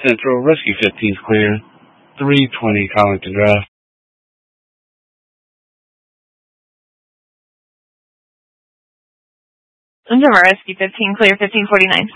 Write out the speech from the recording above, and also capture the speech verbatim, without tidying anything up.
Central, Rescue fifteen's clear. three twenty calling to draft. Denver, Rescue fifteen clear, fifteen forty-nine.